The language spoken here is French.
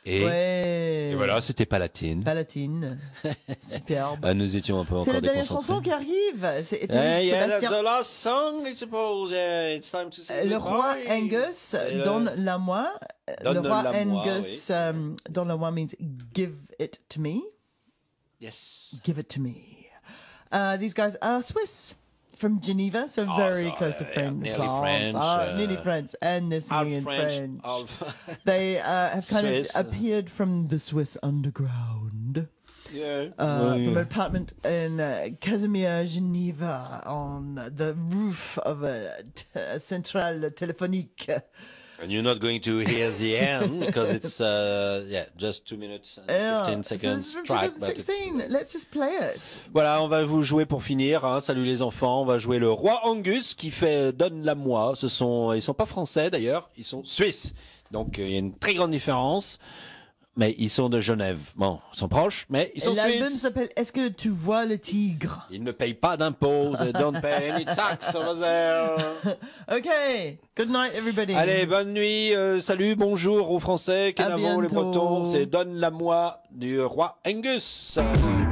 Et voilà, c'était Palatine. Palatine. Superbe. Nous étions un peu C'est encore la dernière déconcentrés. chanson qui arrive. C'est Yeah, that's Sébastien. the last song, I suppose. Yeah, it's time to say Le roi goodbye. Angus, Et donne-la-moi. Le roi Donne-la-moi, Angus, donne-la-moi means give it to me. Yes. Give it to me. These guys are Swiss. From Geneva, so very so, close to France. nearly French, Nearly French, and they're singing in French. They have kind Swiss. of appeared from the Swiss underground. Yeah. From an apartment in Casimir, Geneva, on the roof of a centrale téléphonique. And you're not going to hear the end because it's just 2 minutes and 15 seconds So track. this is from 2016. Let's just play it. Voilà, on va vous jouer pour finir. Hein. Salut les enfants, on va jouer le roi Angus qui fait Donne-la-moi. Ils sont pas français d'ailleurs, ils sont suisses. Donc il y a une très grande différence. Mais ils sont de Genève. Bon, ils sont proches, mais ils sont L'album suisses. s'appelle Est-ce que tu vois le tigre? Ils ne payent pas d'impôts. They don't pay any tax over there. Okay, good night everybody. Allez, bonne nuit. Salut, bonjour aux Français, Kenavo, les bientôt. Bretons. C'est Donne-la-moi du roi Angus.